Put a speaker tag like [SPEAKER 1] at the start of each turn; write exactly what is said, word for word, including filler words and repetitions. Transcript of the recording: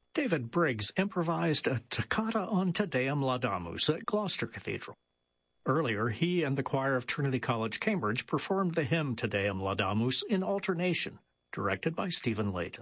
[SPEAKER 1] David Briggs improvised a toccata on Te Deum Laudamus at Gloucester Cathedral. Earlier, he and the choir of Trinity College, Cambridge performed the hymn Te Deum Laudamus in alternation, directed by Stephen Layton.